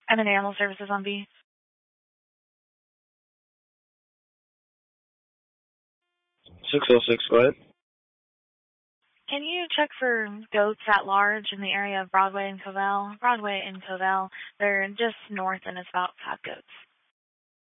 And then animal services on B. Go ahead. Can you check for goats at large in the area of Broadway and Covell? Broadway and Covell, they're just north and it's about 5 goats.